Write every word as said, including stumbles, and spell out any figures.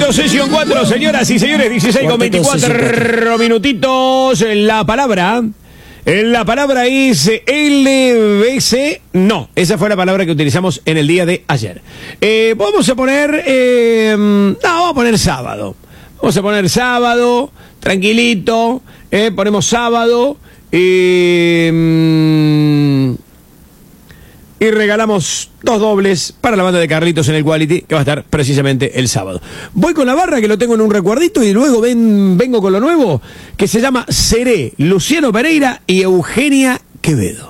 cuatro, sesión cuatro, señoras y señores, dieciséis con veinticuatro minutitos. La palabra, la palabra es L B C. No, esa fue la palabra que utilizamos en el día de ayer. Eh, vamos a poner, eh, no, vamos a poner sábado. Vamos a poner sábado, tranquilito, eh, ponemos sábado. Eh, Y regalamos dos dobles para la banda de Carlitos en el Quality, que va a estar precisamente el sábado. Voy con la barra, que lo tengo en un recuerdito, y luego ven, vengo con lo nuevo, que se llama Seré, Luciano Pereira y Eugenia Quevedo.